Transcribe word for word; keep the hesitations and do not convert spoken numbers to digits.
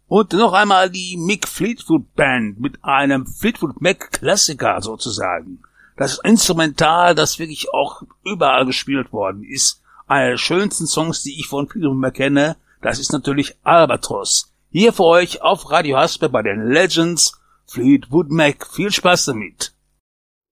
Und noch einmal die Mick Fleetwood Band mit einem Fleetwood Mac Klassiker sozusagen. Das Instrumental, das wirklich auch überall gespielt worden ist. Einer der schönsten Songs, die ich von Fleetwood Mac kenne, das ist natürlich Albatros. Hier für euch auf Radio Hasper bei den Legends Fleetwood Mac. Viel Spaß damit.